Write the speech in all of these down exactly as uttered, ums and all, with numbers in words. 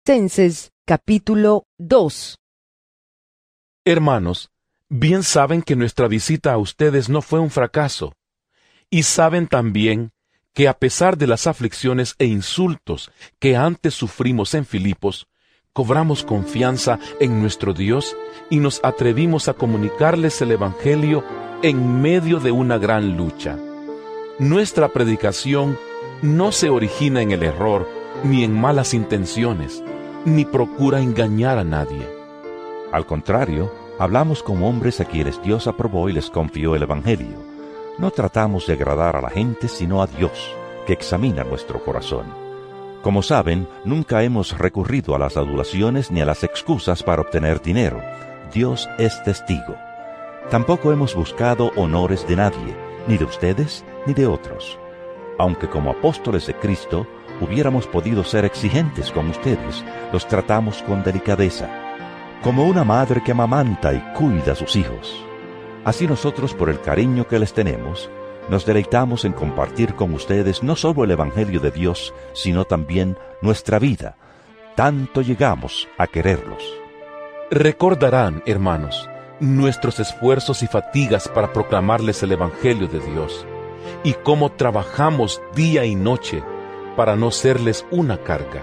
Tesalonicenses, capítulo dos. Hermanos, bien saben que nuestra visita a ustedes no fue un fracaso, y saben también que a pesar de las aflicciones e insultos que antes sufrimos en Filipos, cobramos confianza en nuestro Dios y nos atrevimos a comunicarles el Evangelio en medio de una gran lucha. Nuestra predicación no se origina en el error, ni en malas intenciones, ni procura engañar a nadie. Al contrario, hablamos como hombres a quienes Dios aprobó y les confió el Evangelio. No tratamos de agradar a la gente, sino a Dios, que examina nuestro corazón. Como saben, nunca hemos recurrido a las adulaciones ni a las excusas para obtener dinero. Dios es testigo. Tampoco hemos buscado honores de nadie, ni de ustedes, ni de otros. Aunque como apóstoles de Cristo hubiéramos podido ser exigentes con ustedes, los tratamos con delicadeza, como una madre que amamanta y cuida a sus hijos. Así nosotros, por el cariño que les tenemos, nos deleitamos en compartir con ustedes no solo el Evangelio de Dios, sino también nuestra vida. Tanto llegamos a quererlos. Recordarán, hermanos, nuestros esfuerzos y fatigas para proclamarles el Evangelio de Dios, y cómo trabajamos día y noche para no serles una carga.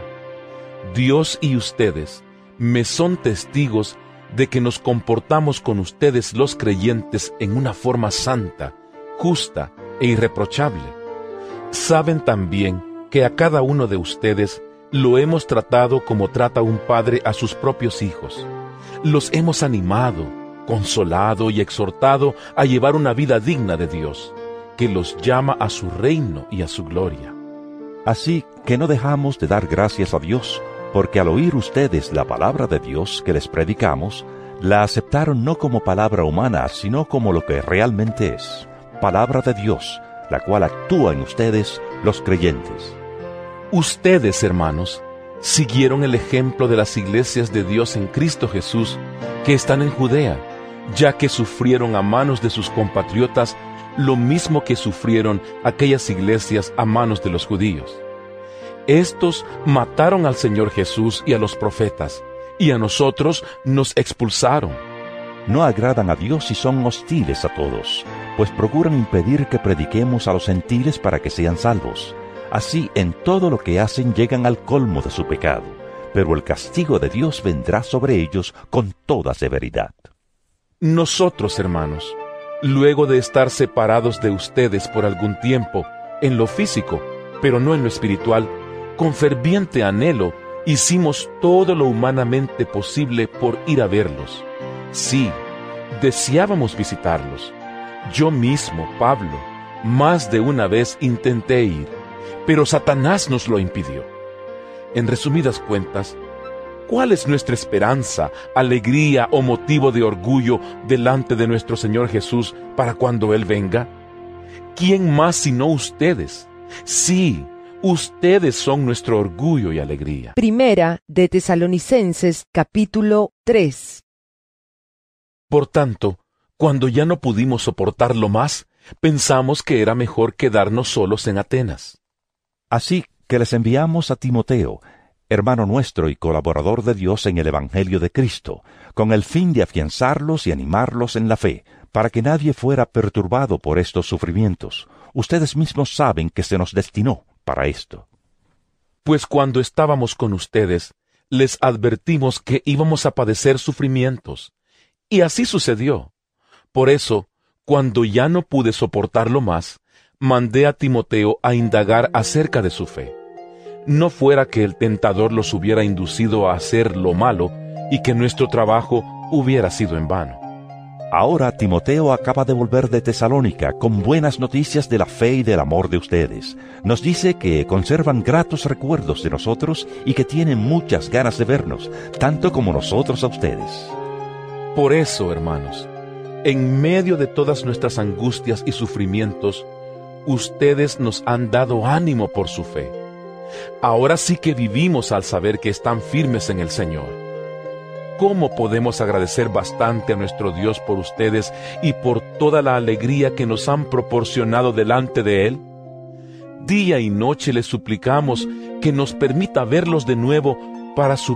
Dios y ustedes me son testigos de que nos comportamos con ustedes los creyentes en una forma santa, justa e irreprochable. Saben también que a cada uno de ustedes lo hemos tratado como trata un padre a sus propios hijos. Los hemos animado, consolado y exhortado a llevar una vida digna de Dios, que los llama a su reino y a su gloria. Así que no dejamos de dar gracias a Dios, porque al oír ustedes la palabra de Dios que les predicamos, la aceptaron no como palabra humana, sino como lo que realmente es, palabra de Dios, la cual actúa en ustedes, los creyentes. Ustedes, hermanos, siguieron el ejemplo de las iglesias de Dios en Cristo Jesús que están en Judea, ya que sufrieron a manos de sus compatriotas lo mismo que sufrieron aquellas iglesias a manos de los judíos. Estos mataron al Señor Jesús y a los profetas, y a nosotros nos expulsaron. No agradan a Dios y son hostiles a todos, pues procuran impedir que prediquemos a los gentiles para que sean salvos. Así, en todo lo que hacen llegan al colmo de su pecado, pero el castigo de Dios vendrá sobre ellos con toda severidad. Nosotros, hermanos, luego de estar separados de ustedes por algún tiempo, en lo físico, pero no en lo espiritual, con ferviente anhelo, hicimos todo lo humanamente posible por ir a verlos. Sí, deseábamos visitarlos. Yo mismo, Pablo, más de una vez intenté ir, pero Satanás nos lo impidió. En resumidas cuentas, ¿cuál es nuestra esperanza, alegría o motivo de orgullo delante de nuestro Señor Jesús para cuando Él venga? ¿Quién más sino ustedes? Sí, ustedes son nuestro orgullo y alegría. Primera de Tesalonicenses, capítulo tres. Por tanto, cuando ya no pudimos soportarlo más, pensamos que era mejor quedarnos solos en Atenas. Así que les enviamos a Timoteo, hermano nuestro y colaborador de Dios en el Evangelio de Cristo, con el fin de afianzarlos y animarlos en la fe, para que nadie fuera perturbado por estos sufrimientos. Ustedes mismos saben que se nos destinó para esto. Pues cuando estábamos con ustedes, les advertimos que íbamos a padecer sufrimientos, y así sucedió. Por eso, cuando ya no pude soportarlo más, mandé a Timoteo a indagar acerca de su fe. No fuera que el tentador los hubiera inducido a hacer lo malo y que nuestro trabajo hubiera sido en vano. Ahora Timoteo acaba de volver de Tesalónica con buenas noticias de la fe y del amor de ustedes. Nos dice que conservan gratos recuerdos de nosotros y que tienen muchas ganas de vernos, tanto como nosotros a ustedes. Por eso, hermanos, en medio de todas nuestras angustias y sufrimientos, ustedes nos han dado ánimo por su fe. Ahora sí que vivimos al saber que están firmes en el Señor. ¿Cómo podemos agradecer bastante a nuestro Dios por ustedes y por toda la alegría que nos han proporcionado delante de Él? Día y noche les suplicamos que nos permita verlos de nuevo para su